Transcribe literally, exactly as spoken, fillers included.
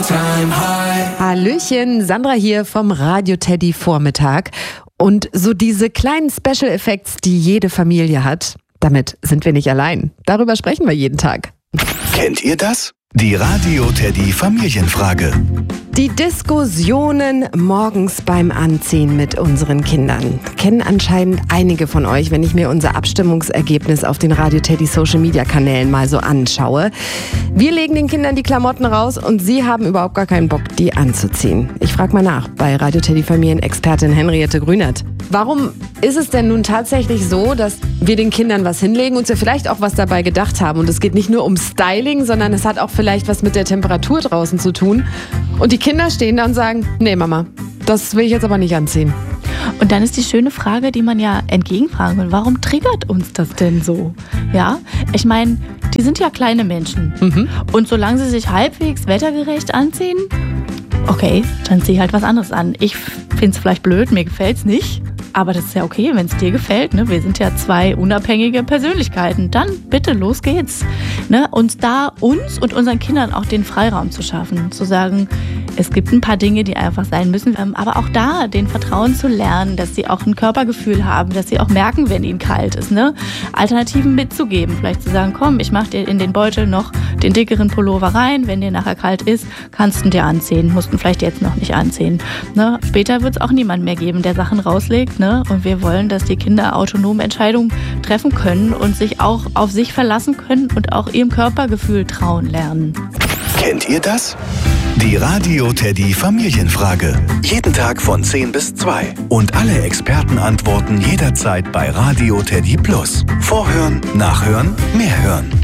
All-Time High. Hallöchen, Sandra hier vom Radio Teddy Vormittag. Und so diese kleinen Special Effects, die jede Familie hat, damit sind wir nicht allein. Darüber sprechen wir jeden Tag. Kennt ihr das? Die Radio Teddy Familienfrage. Die Diskussionen morgens beim Anziehen mit unseren Kindern kennen anscheinend einige von euch, wenn ich mir unser Abstimmungsergebnis auf den Radio Teddy Social Media Kanälen mal so anschaue. Wir legen den Kindern die Klamotten raus und sie haben überhaupt gar keinen Bock, die anzuziehen. Ich frage mal nach bei Radio Teddy Familienexpertin Henriette Grünert. Warum ist es denn nun tatsächlich so, dass wir den Kindern was hinlegen und sie vielleicht auch was dabei gedacht haben? Und es geht nicht nur um Styling, sondern es hat auch vielleicht was mit der Temperatur draußen zu tun. Und die Kinder stehen da und sagen, nee Mama, das will ich jetzt aber nicht anziehen. Und dann ist die schöne Frage, die man ja entgegenfragen will, warum triggert uns das denn so? Ja, ich meine, die sind ja kleine Menschen. Mhm. Und solange sie sich halbwegs wettergerecht anziehen, okay, dann zieh halt was anderes an. Ich finde es vielleicht blöd, mir gefällt es nicht. Aber das ist ja okay, wenn es dir gefällt. Ne? Wir sind ja zwei unabhängige Persönlichkeiten. Dann bitte, los geht's. Ne? Und da uns und unseren Kindern auch den Freiraum zu schaffen. Zu sagen, es gibt ein paar Dinge, die einfach sein müssen. Aber auch da, den Vertrauen zu lernen, dass sie auch ein Körpergefühl haben, dass sie auch merken, wenn ihnen kalt ist. Ne? Alternativen mitzugeben. Vielleicht zu sagen, komm, ich mach dir in den Beutel noch den dickeren Pullover rein. Wenn dir nachher kalt ist, kannst du ihn dir anziehen. Musst ihn vielleicht jetzt noch nicht anziehen. Ne? Später wird es auch niemand mehr geben, der Sachen rauslegt. Ne? Und wir wollen, dass die Kinder autonome Entscheidungen treffen können und sich auch auf sich verlassen können und auch ihrem Körpergefühl trauen lernen. Kennt ihr das? Die Radio Teddy Familienfrage. Jeden Tag von zehn bis zwei. Und alle Experten antworten jederzeit bei Radio Teddy Plus. Vorhören, nachhören, mehr hören.